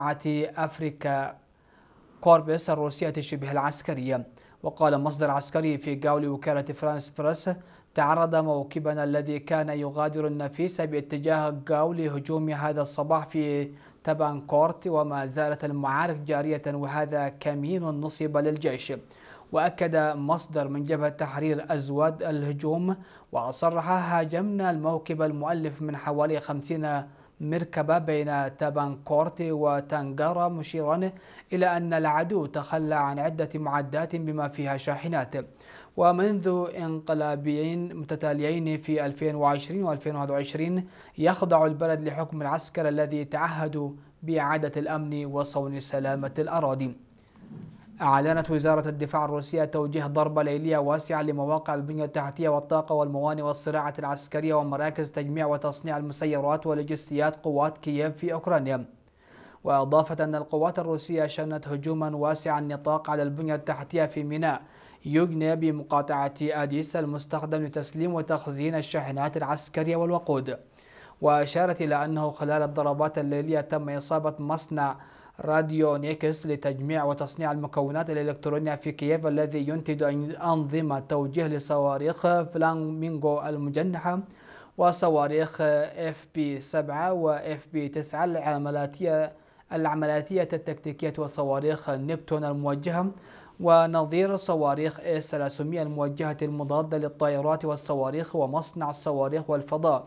أفريكا كوربس الروسية شبه العسكرية. وقال مصدر عسكري في جول وكالة فرانس بريس: تعرض موكبنا الذي كان يغادر النفيس باتجاه جاو لهجوم هذا الصباح في تبانكورت، وما زالت المعارك جارية وهذا كمين نصب للجيش. وأكد مصدر من جبهة تحرير أزواد الهجوم، وصرح: هاجمنا الموكب المؤلف من حوالي 50 مركبة بين تبانكورت وتانغارا، مشيرا إلى أن العدو تخلى عن عدة معدات بما فيها شاحنات. ومنذ انقلابين متتاليين في 2020 و2021 يخضع البلد لحكم العسكر الذي تعهدوا بإعادة الأمن وصون سلامة الأراضي. أعلنت وزارة الدفاع الروسية توجيه ضربة ليلية واسعة لمواقع البنية التحتية والطاقة والموانئ والصناعة العسكرية ومراكز تجميع وتصنيع المسيرات ولوجستيات قوات كييف في أوكرانيا. وأضافت أن القوات الروسية شنت هجوما واسع النطاق على البنية التحتية في ميناء يوغني بمقاطعة أديس المستخدم لتسليم وتخزين الشاحنات العسكرية والوقود. وأشارت إلى أنه خلال الضربات الليلية تم إصابة مصنع راديونيكس لتجميع وتصنيع المكونات الإلكترونية في كييف الذي ينتج أنظمة توجيه لصواريخ فلامينغو المجنحة وصواريخ FP7 و FP9 العملياتية التكتيكية وصواريخ نبتون الموجهة ونظير صواريخ S-300 الموجهة المضادة للطائرات والصواريخ، ومصنع الصواريخ والفضاء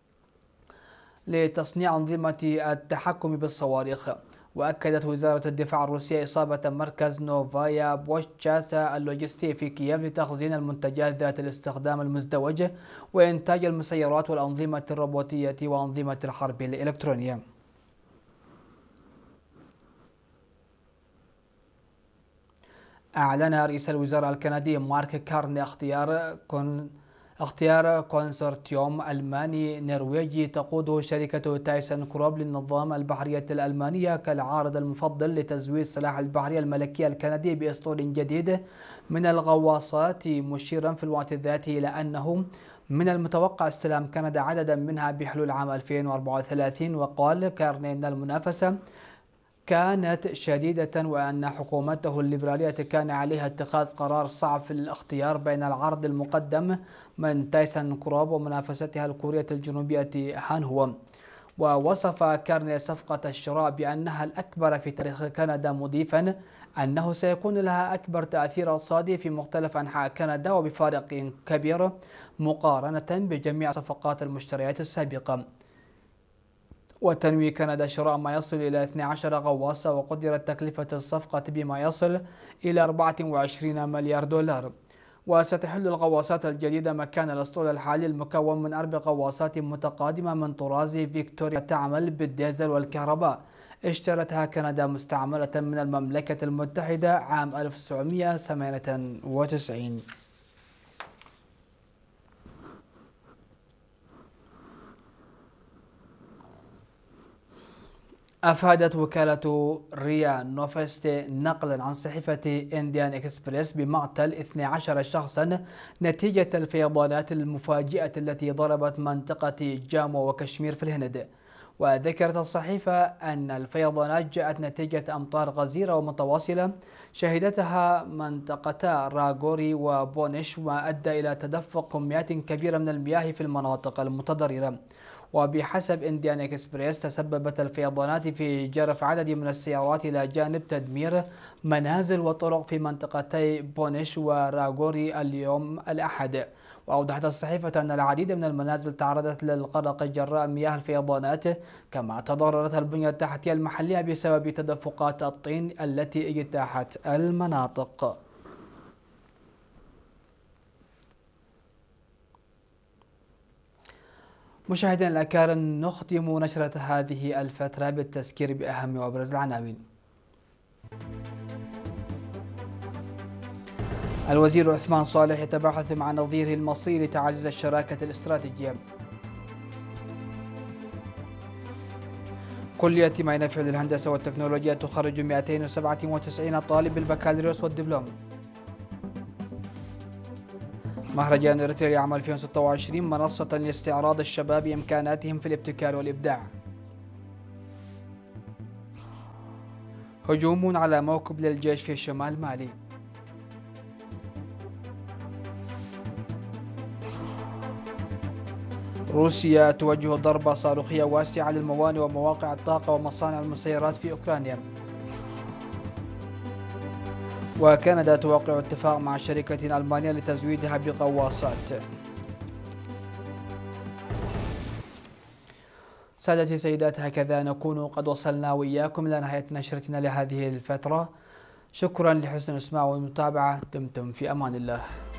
لتصنيع أنظمة التحكم بالصواريخ. وأكدت وزارة الدفاع الروسية إصابة مركز نوفايا بوشتشاسا اللوجستي في كييف لتخزين المنتجات ذات الاستخدام المزدوج وإنتاج المسيرات والأنظمة الروبوتية وأنظمة الحرب الإلكترونية. أعلن رئيس الوزراء الكندي مارك كارني اختيار كونسورتيوم ألماني نرويجي تقوده شركة تايسن كروب للنظام البحرية الألمانية كالعارض المفضل لتزويد السلاح البحري الملكي الكندي بأسطول جديد من الغواصات، مشيرا في الوقت ذاته إلى أنه من المتوقع استلام كندا عددا منها بحلول عام 2034. وقال كارني أن المنافسة كانت شديدة وأن حكومته الليبرالية كان عليها اتخاذ قرار صعب في الاختيار بين العرض المقدم من تايسن كروب ومنافستها الكورية الجنوبية هانهو. ووصف كارني صفقة الشراء بأنها الأكبر في تاريخ كندا، مضيفا أنه سيكون لها أكبر تأثير اقتصادي في مختلف أنحاء كندا وبفارق كبير مقارنة بجميع صفقات المشتريات السابقة. وتنوي كندا شراء ما يصل إلى 12 غواصة، وقدرت تكلفة الصفقة بما يصل إلى 24 مليار دولار. وستحل الغواصات الجديدة مكان الأسطول الحالي المكون من 4 غواصات متقادمة من طراز فيكتوريا تعمل بالديزل والكهرباء، اشترتها كندا مستعملة من المملكة المتحدة عام 1998. أفادت وكالة ريا نوفستي نقلا عن صحيفة إنديان إكسبريس بمقتل 12 شخصا نتيجة الفيضانات المفاجئة التي ضربت منطقة جامو وكشمير في الهند. وذكرت الصحيفة أن الفيضانات جاءت نتيجة أمطار غزيرة ومتواصلة شهدتها منطقتا راغوري وبونش، وما أدى إلى تدفق كميات كبيرة من المياه في المناطق المتضررة. وبحسب إنديان إكسبريس تسببت الفيضانات في جرف عدد من السيارات إلى جانب تدمير منازل وطرق في منطقتي بونش وراغوري اليوم الأحد. وأوضحت الصحيفة أن العديد من المنازل تعرضت للغرق جراء مياه الفيضانات، كما تضررت البنية التحتية المحلية بسبب تدفقات الطين التي اجتاحت المناطق. مشاهدينا الأكارم، نختم نشرة هذه الفترة بالتذكير بأهم وأبرز العناوين. الوزير عثمان صالح يتباحث مع نظيره المصري لتعزيز الشراكة الاستراتيجية. كلية ما ينفع للهندسة والتكنولوجيا تخرج 297 طالب بالبكالوريوس والدبلوم. مهرجان إريتريا عام 2026 منصة لاستعراض الشباب إمكاناتهم في الابتكار والإبداع. هجوم على موكب للجيش في شمال مالي. روسيا توجه ضربة صاروخية واسعة للموانئ ومواقع الطاقة ومصانع المسيرات في أوكرانيا. وكندا توقع اتفاق مع شركة ألمانية لتزويدها بغواصات. سادتي سيدات، هكذا نكون قد وصلنا وإياكم إلى نهاية نشرتنا لهذه الفترة. شكرا لحسن الإسماع والمتابعة، دمتم في أمان الله.